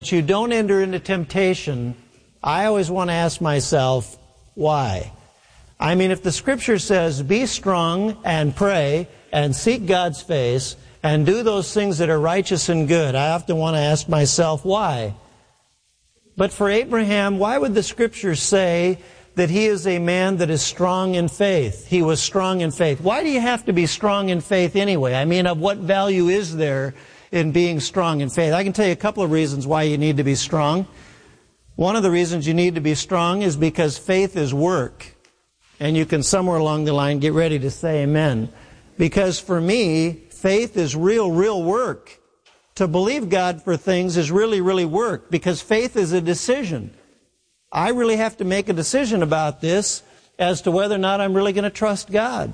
you don't enter into temptation, I always want to ask myself, why? I mean, if the Scripture says, be strong and pray and seek God's face and do those things that are righteous and good, I often want to ask myself, why? But for Abraham, why would the Scripture say that he is a man that is strong in faith? He was strong in faith. Why do you have to be strong in faith anyway? I mean, of what value is there in being strong in faith? I can tell you a couple of reasons why you need to be strong. One of the reasons you need to be strong is because faith is work. And you can somewhere along the line get ready to say amen. Because for me, faith is real work. To believe God for things is really work, because faith is a decision. I really have to make a decision about this as to whether or not I'm really going to trust God.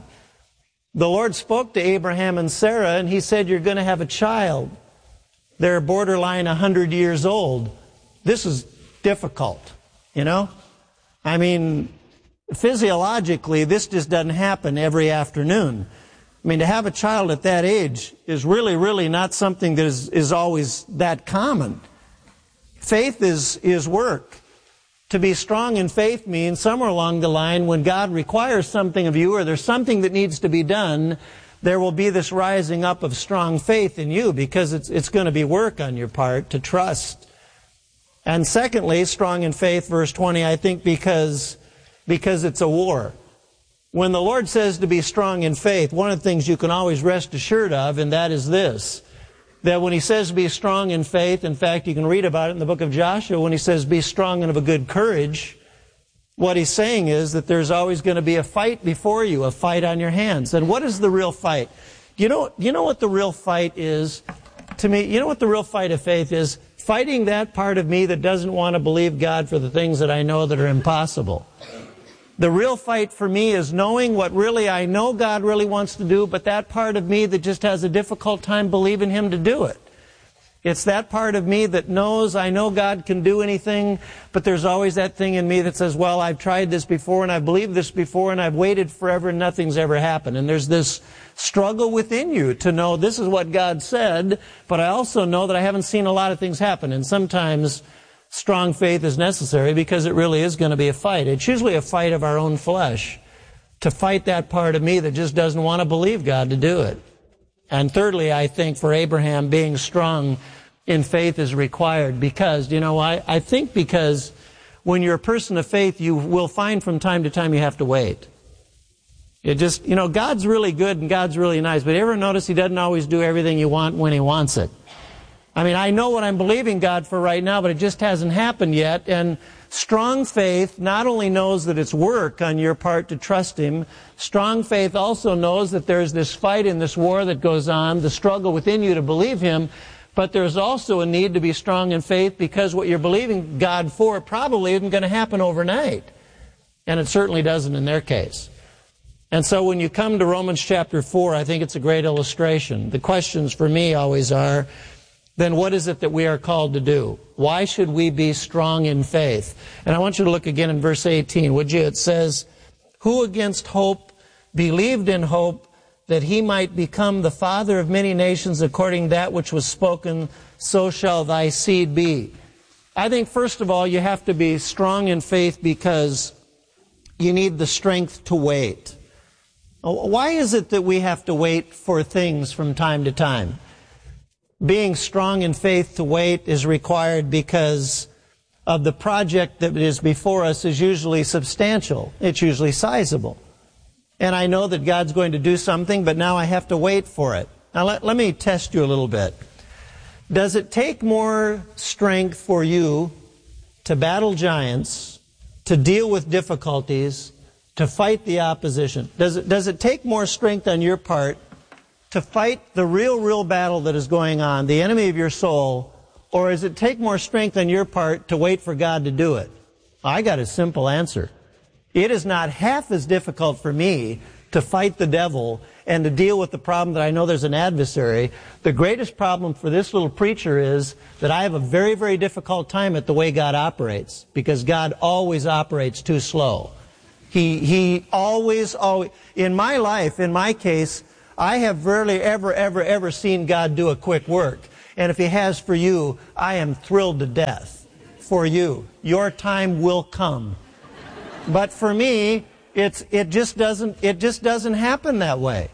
The Lord spoke to Abraham and Sarah, and He said, you're going to have a child. They're borderline 100 years old. This is difficult, you know? I mean, physiologically, this just doesn't happen every afternoon. I mean, to have a child at that age is really not something that is always that common. Faith is work. To be strong in faith means somewhere along the line, when God requires something of you or there's something that needs to be done, there will be this rising up of strong faith in you, because it's going to be work on your part to trust. And secondly, strong in faith, verse 20, I think because it's a war. When the Lord says to be strong in faith, one of the things you can always rest assured of, and that is this, that when He says be strong in faith, in fact, you can read about it in the book of Joshua, when He says be strong and of a good courage, what He's saying is that there's always going to be a fight before you, a fight on your hands. And what is the real fight? You know what the real fight is? To me, you know what the real fight of faith is? Fighting that part of me that doesn't want to believe God for the things that I know that are impossible. The real fight for me is knowing what really I know God really wants to do, but that part of me that just has a difficult time believing Him to do it. It's that part of me that knows I know God can do anything, but there's always that thing in me that says, well, I've tried this before and I've believed this before and I've waited forever and nothing's ever happened. And there's this struggle within you to know this is what God said, but I also know that I haven't seen a lot of things happen. And sometimes strong faith is necessary because it really is going to be a fight. It's usually a fight of our own flesh, to fight that part of me that just doesn't want to believe God to do it. And thirdly, I think for Abraham, being strong in faith is required because, you know why? I think because when you're a person of faith, you will find from time to time you have to wait. It just, you know, God's really good and God's really nice, but you ever notice He doesn't always do everything you want when He wants it? I mean, I know what I'm believing God for right now, but it just hasn't happened yet. And strong faith not only knows that it's work on your part to trust Him, strong faith also knows that there's this fight in this war that goes on, the struggle within you to believe Him, but there's also a need to be strong in faith because what you're believing God for probably isn't going to happen overnight. And it certainly doesn't in their case. And so when you come to Romans chapter 4, I think it's a great illustration. The questions for me always are, then what is it that we are called to do? Why should we be strong in faith? And I want you to look again in verse 18, would you? It says, who against hope believed in hope that he might become the father of many nations according to that which was spoken, so shall thy seed be. I think first of all you have to be strong in faith because you need the strength to wait. Why is it that we have to wait for things from time to time? Being strong in faith to wait is required because of the project that is before us is usually substantial. It's usually sizable. And I know that God's going to do something, but now I have to wait for it. Now let me test you a little bit. Does it take more strength for you to battle giants, to deal with difficulties, to fight the opposition? Does it take more strength on your part to fight the real battle that is going on, the enemy of your soul, or does it take more strength on your part to wait for God to do it? I got a simple answer. It is not half as difficult for me to fight the devil and to deal with the problem that I know there's an adversary. The greatest problem for this little preacher is that I have a very difficult time at the way God operates, because God always operates too slow. He always, in my life, in my case, I have rarely ever seen God do a quick work. And if He has for you, I am thrilled to death for you. Your time will come. But for me, it just doesn't happen that way.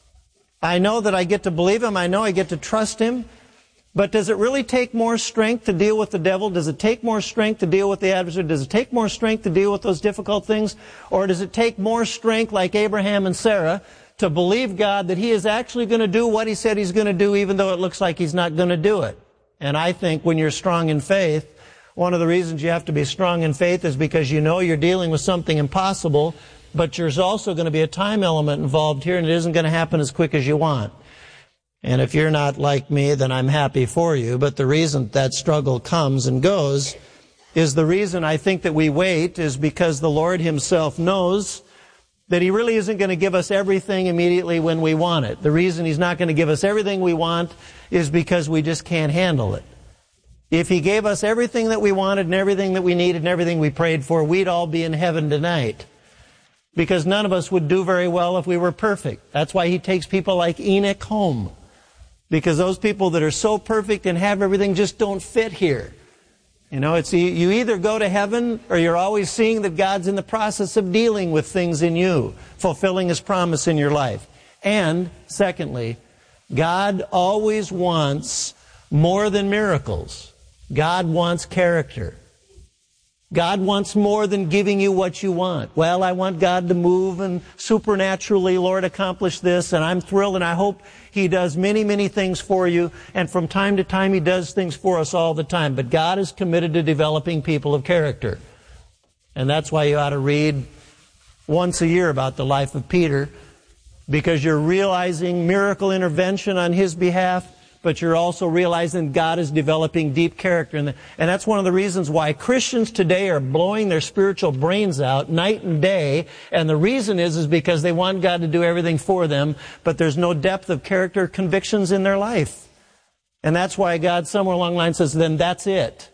I know that I get to believe Him. I know I get to trust Him. But does it really take more strength to deal with the devil? Does it take more strength to deal with the adversary? Does it take more strength to deal with those difficult things? Or does it take more strength, like Abraham and Sarah, to believe God that He is actually going to do what He said He's going to do, even though it looks like He's not going to do it? And I think when you're strong in faith, one of the reasons you have to be strong in faith is because you know you're dealing with something impossible, but there's also going to be a time element involved here, and it isn't going to happen as quick as you want. And if you're not like me, then I'm happy for you. But the reason that struggle comes and goes is the reason I think that we wait is because the Lord Himself knows that He really isn't going to give us everything immediately when we want it. The reason He's not going to give us everything we want is because we just can't handle it. If He gave us everything that we wanted and everything that we needed and everything we prayed for, we'd all be in heaven tonight. Because none of us would do very well if we were perfect. That's why He takes people like Enoch home. Because those people that are so perfect and have everything just don't fit here. You know, you either go to heaven or you're always seeing that God's in the process of dealing with things in you, fulfilling His promise in your life. And, secondly, God always wants more than miracles. God wants character. God wants more than giving you what you want. Well, I want God to move and supernaturally, Lord, accomplish this, and I'm thrilled, and I hope He does many, many things for you, and from time to time He does things for us all the time. But God is committed to developing people of character. And that's why you ought to read once a year about the life of Peter, because you're realizing miracle intervention on his behalf, but you're also realizing God is developing deep character. And that's one of the reasons why Christians today are blowing their spiritual brains out night and day. And the reason is because they want God to do everything for them, but there's no depth of character convictions in their life. And that's why God somewhere along the line says, then that's it.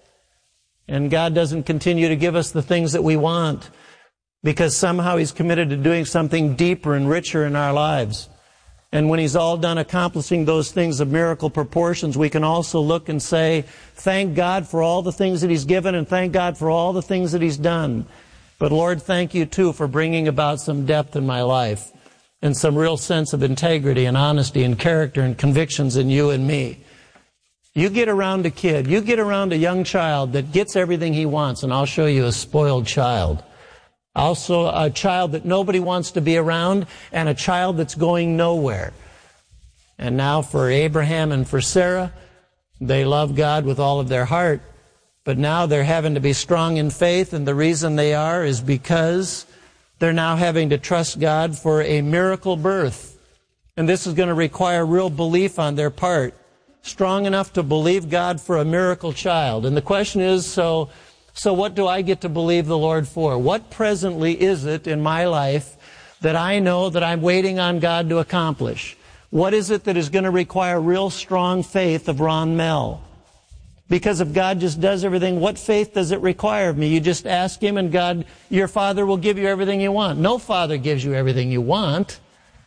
And God doesn't continue to give us the things that we want, because somehow He's committed to doing something deeper and richer in our lives. And when He's all done accomplishing those things of miracle proportions, we can also look and say, thank God for all the things that He's given, and thank God for all the things that He's done. But Lord, thank You too for bringing about some depth in my life and some real sense of integrity and honesty and character and convictions in You and me. You get around a kid, you get around a young child that gets everything he wants, and I'll show you a spoiled child. Also a child that nobody wants to be around, and a child that's going nowhere. And now for Abraham and for Sarah, they love God with all of their heart, but now they're having to be strong in faith, and the reason they are is because they're now having to trust God for a miracle birth. And this is going to require real belief on their part, strong enough to believe God for a miracle child. And the question is, so what do I get to believe the Lord for? What presently is it in my life that I know that I'm waiting on God to accomplish? What is it that is going to require real strong faith of Ron Mell? Because if God just does everything, what faith does it require of me? You just ask Him, and God, your Father, will give you everything you want. No father gives you everything you want.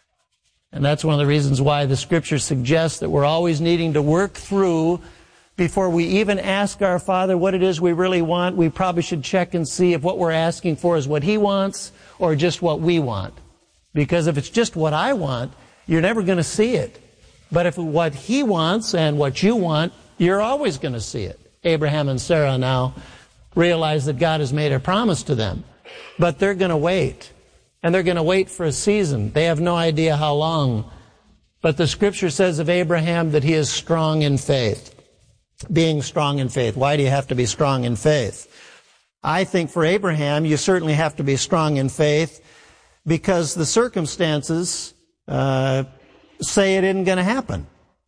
And that's one of the reasons why the Scripture suggests that we're always needing to work through, before we even ask our Father what it is we really want, we probably should check and see if what we're asking for is what He wants or just what we want. Because if it's just what I want, you're never going to see it. But if what He wants and what you want, you're always going to see it. Abraham and Sarah now realize that God has made a promise to them. But they're going to wait. And they're going to wait for a season. They have no idea how long. But the Scripture says of Abraham that he is strong in faith. Being strong in faith. Why do you have to be strong in faith? I think for Abraham, you certainly have to be strong in faith because the circumstances say it isn't going to happen.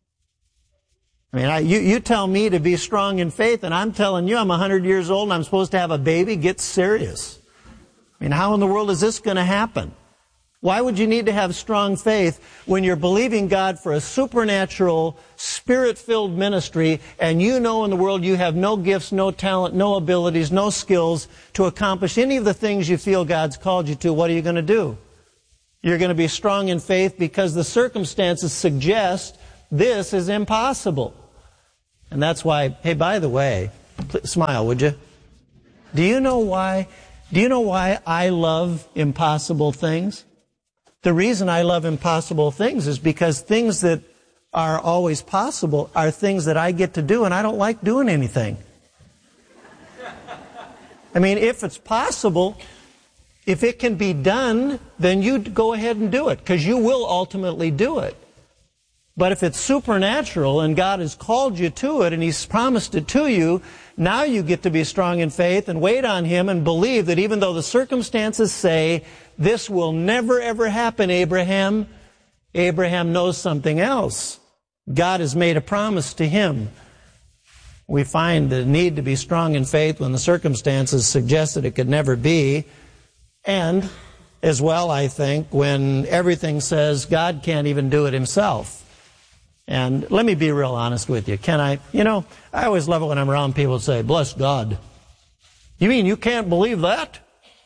I mean, you tell me to be strong in faith, and I'm telling you I'm 100 years old and I'm supposed to have a baby. Get serious. I mean, how in the world is this going to happen? Why would you need to have strong faith when you're believing God for a supernatural, Spirit-filled ministry, and you know in the world you have no gifts, no talent, no abilities, no skills to accomplish any of the things you feel God's called you to? What are you going to do? You're going to be strong in faith because the circumstances suggest this is impossible. And that's why, hey, by the way, smile, would you? Do you know why I love impossible things? The reason I love impossible things is because things that are always possible are things that I get to do, and I don't like doing anything. I mean, if it's possible, if it can be done, then you go ahead and do it, because you will ultimately do it. But if it's supernatural and God has called you to it and He's promised it to you, now you get to be strong in faith and wait on Him and believe that even though the circumstances say, this will never ever happen, Abraham knows something else. God has made a promise to him. We find the need to be strong in faith when the circumstances suggest that it could never be. And as well, I think, when everything says God can't even do it Himself. And let me be real honest with you. I always love it when I'm around people who say, bless God. You mean you can't believe that?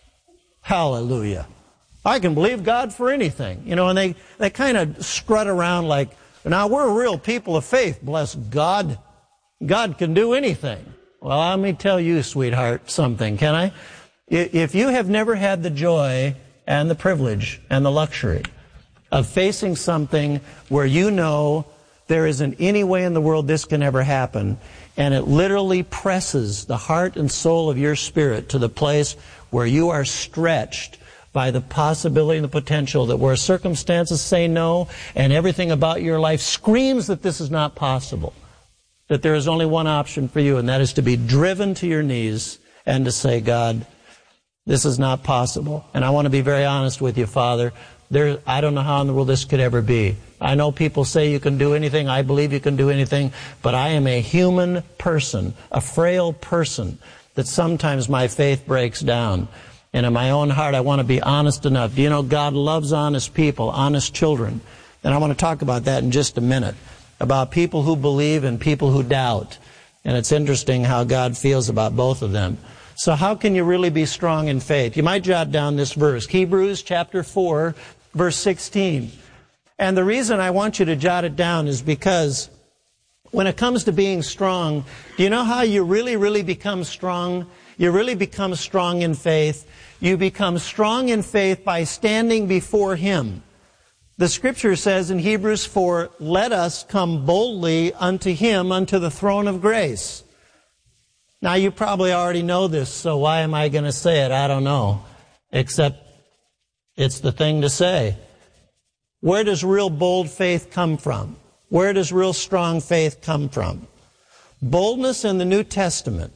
Hallelujah. I can believe God for anything. And they kind of strut around like, now we're real people of faith, bless God. God can do anything. Well, let me tell you, sweetheart, something, can I? If you have never had the joy and the privilege and the luxury of facing something where you know there isn't any way in the world this can ever happen, and it literally presses the heart and soul of your spirit to the place where you are stretched by the possibility and the potential that where circumstances say no and everything about your life screams that this is not possible, that there is only one option for you, and that is to be driven to your knees and to say, God, this is not possible. And I want to be very honest with you, Father. I don't know how in the world this could ever be. I know people say you can do anything. I believe you can do anything. But I am a human person, a frail person, that sometimes my faith breaks down. And in my own heart, I want to be honest enough. Do you know God loves honest people, honest children? And I want to talk about that in just a minute, about people who believe and people who doubt. And it's interesting how God feels about both of them. So how can you really be strong in faith? You might jot down this verse, Hebrews chapter 4, verse 16. And the reason I want you to jot it down is because when it comes to being strong, do you know how you really, really become strong? You really become strong in faith. You become strong in faith by standing before Him. The Scripture says in Hebrews 4, let us come boldly unto Him, unto the throne of grace. Now, you probably already know this, so why am I going to say it? I don't know. Except it's the thing to say. Where does real bold faith come from? Where does real strong faith come from? Boldness in the New Testament.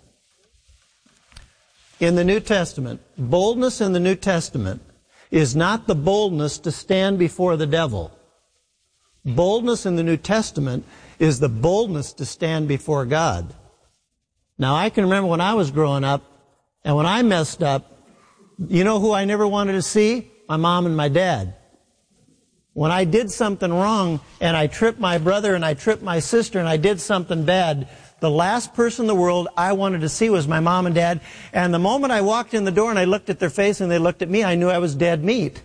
In the New Testament, boldness in the New Testament is not the boldness to stand before the devil. Boldness in the New Testament is the boldness to stand before God. Now, I can remember when I was growing up, and when I messed up, you know who I never wanted to see? My mom and my dad. When I did something wrong, and I tripped my brother, and I tripped my sister, and I did something bad, the last person in the world I wanted to see was my mom and dad. And the moment I walked in the door and I looked at their face and they looked at me, I knew I was dead meat.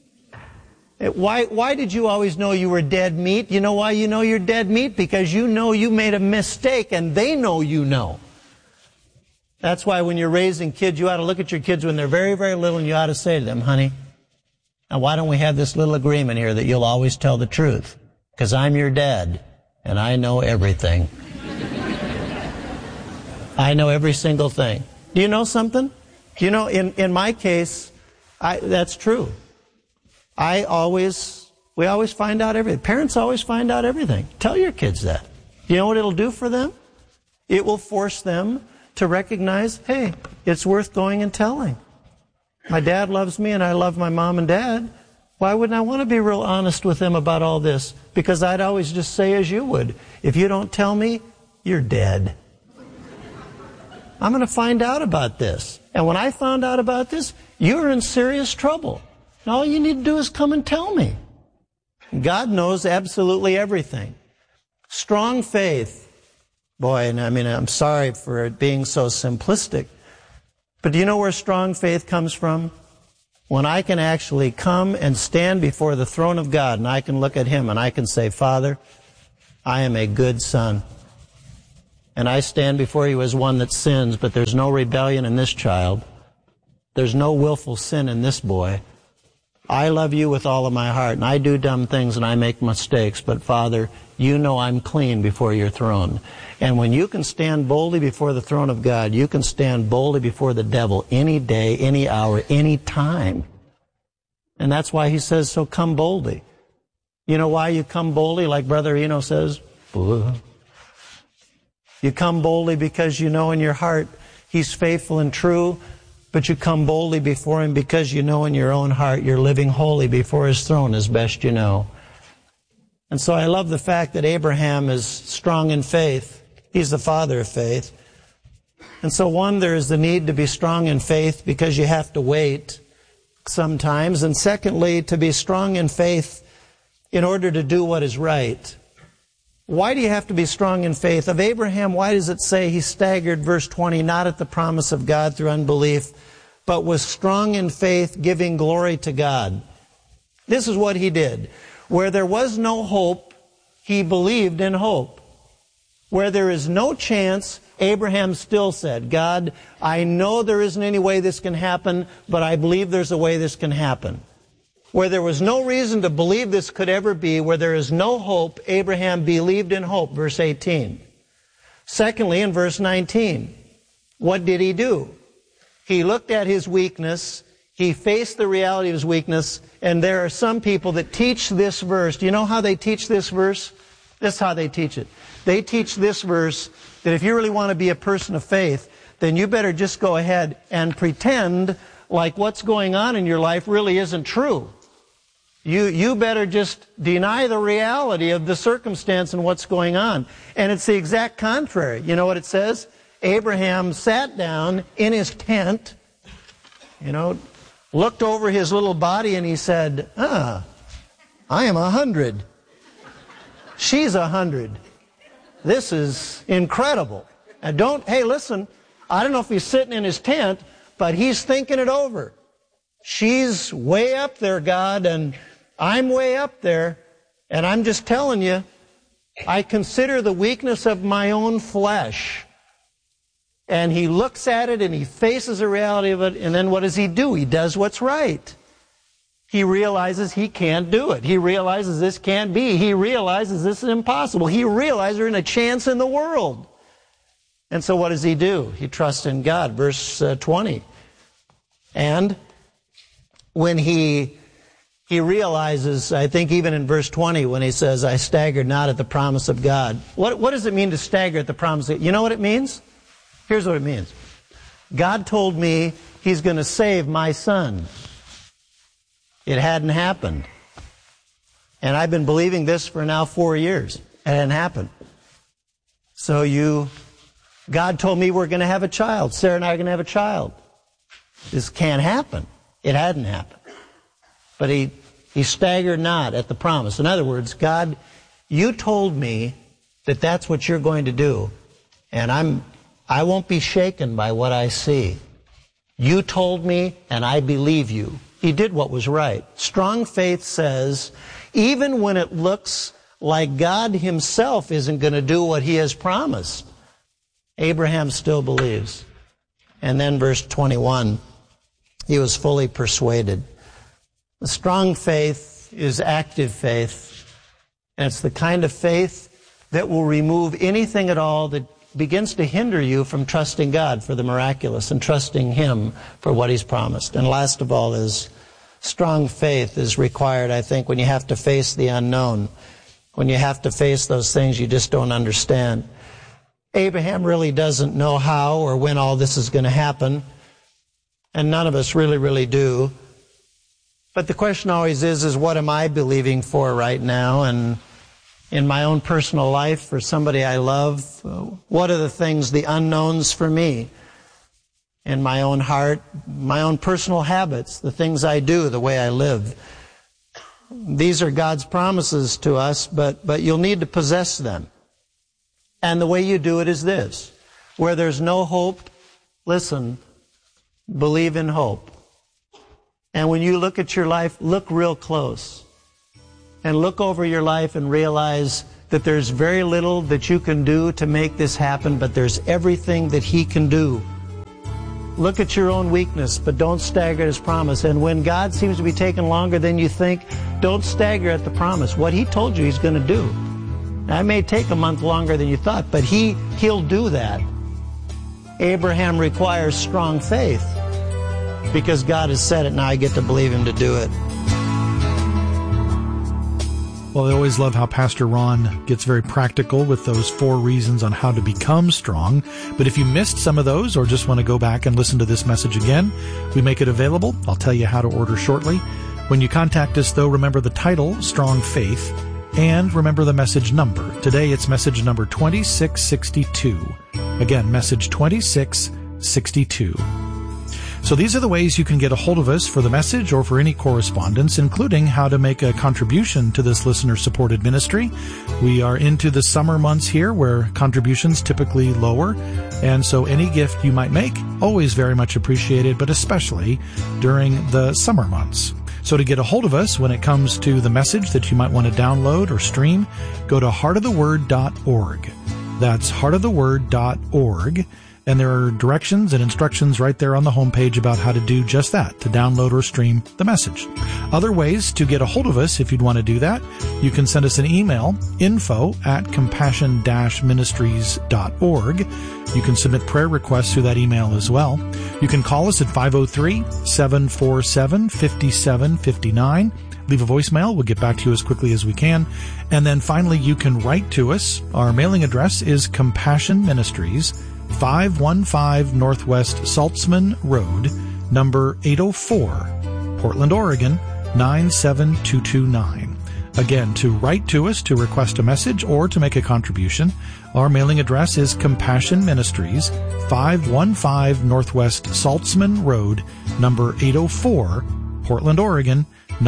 Why did you always know you were dead meat? You know why you know you're dead meat? Because you know you made a mistake, and they know you know. That's why when you're raising kids, you ought to look at your kids when they're very, very little, and you ought to say to them, honey, now why don't we have this little agreement here that you'll always tell the truth? Because I'm your dad, and I know everything. I know every single thing. Do you know something? Do you know, in my case, that's true. We always find out everything. Parents always find out everything. Tell your kids that. Do you know what it'll do for them? It will force them to recognize, hey, it's worth going and telling. My dad loves me and I love my mom and dad. Why wouldn't I want to be real honest with them about all this? Because I'd always just say as you would, if you don't tell me, you're dead. I'm going to find out about this. And when I found out about this, you're in serious trouble. And all you need to do is come and tell me. God knows absolutely everything. Strong faith. Boy, and I mean, I'm sorry for it being so simplistic. But do you know where strong faith comes from? When I can actually come and stand before the throne of God and I can look at Him and I can say, Father, I am a good son. And I stand before you as one that sins, but there's no rebellion in this child. There's no willful sin in this boy. I love you with all of my heart, and I do dumb things and I make mistakes, but Father, you know I'm clean before your throne. And when you can stand boldly before the throne of God, you can stand boldly before the devil any day, any hour, any time. And that's why he says, so come boldly. You know why you come boldly, like Brother Eno says? You come boldly because you know in your heart he's faithful and true, but you come boldly before him because you know in your own heart you're living holy before his throne as best you know. And so I love the fact that Abraham is strong in faith. He's the father of faith. And so one, there is the need to be strong in faith because you have to wait sometimes. And secondly, to be strong in faith in order to do what is right. Why do you have to be strong in faith? Of Abraham, why does it say he staggered, verse 20, not at the promise of God through unbelief, but was strong in faith, giving glory to God? This is what he did. Where there was no hope, he believed in hope. Where there is no chance, Abraham still said, God, I know there isn't any way this can happen, but I believe there's a way this can happen. Where there was no reason to believe this could ever be, where there is no hope, Abraham believed in hope, verse 18. Secondly, in verse 19, what did he do? He looked at his weakness, he faced the reality of his weakness, and there are some people that teach this verse. Do you know how they teach this verse? This is how they teach it. They teach this verse that if you really want to be a person of faith, then you better just go ahead and pretend like what's going on in your life really isn't true. You better just deny the reality of the circumstance and what's going on. And it's the exact contrary. You know what it says? Abraham sat down in his tent, looked over his little body and he said, I am 100. She's 100. This is incredible. And hey, listen, I don't know if he's sitting in his tent, but he's thinking it over. She's way up there, God, and I'm way up there, and I'm just telling you, I consider the weakness of my own flesh. And he looks at it and he faces the reality of it, and then what does he do? He does what's right. He realizes he can't do it. He realizes this can't be. He realizes this is impossible. He realizes there's a chance in the world. And so what does he do? He trusts in God. Verse 20. And when he realizes, I think even in verse 20, when he says, I staggered not at the promise of God. What does it mean to stagger at the promise of God? You know what it means? Here's what it means. God told me he's going to save my son. It hadn't happened. And I've been believing this for now 4 years. It hadn't happened. So God told me we're going to have a child. Sarah and I are going to have a child. This can't happen. It hadn't happened. But he staggered not at the promise. In other words, God, you told me that that's what you're going to do. And I won't be shaken by what I see. You told me, and I believe you. He did what was right. Strong faith says, even when it looks like God himself isn't going to do what he has promised, Abraham still believes. And then verse 21, he was fully persuaded. The strong faith is active faith, and it's the kind of faith that will remove anything at all that begins to hinder you from trusting God for the miraculous and trusting him for what he's promised. And last of all is strong faith is required, I think, when you have to face the unknown, when you have to face those things you just don't understand. Abraham really doesn't know how or when all this is going to happen, and none of us really do. But the question always is what am I believing for right now? And in my own personal life, for somebody I love, what are the things, the unknowns for me? In my own heart, my own personal habits, the things I do, the way I live. These are God's promises to us, but you'll need to possess them. And the way you do it is this. Where there's no hope, listen, believe in hope. And when you look at your life, look real close. And look over your life and realize that there's very little that you can do to make this happen, but there's everything that He can do. Look at your own weakness, but don't stagger at His promise. And when God seems to be taking longer than you think, don't stagger at the promise. What He told you He's going to do. That may take a month longer than you thought, but He'll do that. Abraham requires strong faith because God has said it. Now I get to believe Him to do it. Well, I always love how Pastor Ron gets very practical with those 4 reasons on how to become strong. But if you missed some of those or just want to go back and listen to this message again, we make it available. I'll tell you how to order shortly. When you contact us, though, remember the title, Strong Faith, and remember the message number. Today, it's message number 2662. Again, message 2662. So these are the ways you can get a hold of us for the message or for any correspondence, including how to make a contribution to this listener-supported ministry. We are into the summer months here where contributions typically lower, and so any gift you might make, always very much appreciated, but especially during the summer months. So to get a hold of us when it comes to the message that you might want to download or stream, go to heartoftheword.org. That's heartoftheword.org. And there are directions and instructions right there on the homepage about how to do just that, to download or stream the message. Other ways to get a hold of us, if you'd want to do that, you can send us an email, info@compassion-ministries.org. You can submit prayer requests through that email as well. You can call us at 503-747-5759. Leave a voicemail. We'll get back to you as quickly as we can. And then finally, you can write to us. Our mailing address is Compassion Ministries, 515 Northwest Saltzman Road, number 804, Portland, Oregon, 97229. Again, to write to us to request a message or to make a contribution, our mailing address is Compassion Ministries, 515 Northwest Saltzman Road, number 804, Portland, Oregon,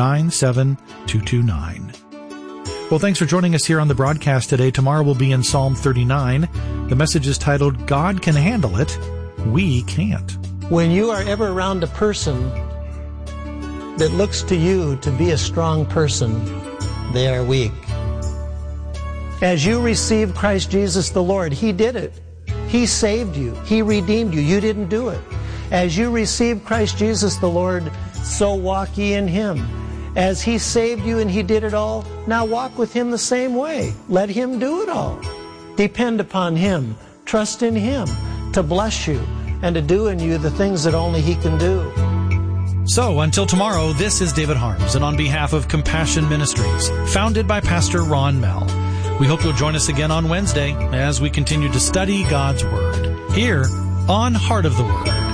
97229. Well, thanks for joining us here on the broadcast today. Tomorrow we'll be in Psalm 39. The message is titled, God Can Handle It, We Can't. When you are ever around a person that looks to you to be a strong person, they are weak. As you received Christ Jesus the Lord, He did it. He saved you. He redeemed you. You didn't do it. As you received Christ Jesus the Lord, so walk ye in Him. As He saved you and He did it all, now walk with Him the same way. Let Him do it all. Depend upon Him. Trust in Him to bless you and to do in you the things that only He can do. So, until tomorrow, this is David Harms, and on behalf of Compassion Ministries, founded by Pastor Ron Mell, we hope you'll join us again on Wednesday as we continue to study God's Word here on Heart of the Word.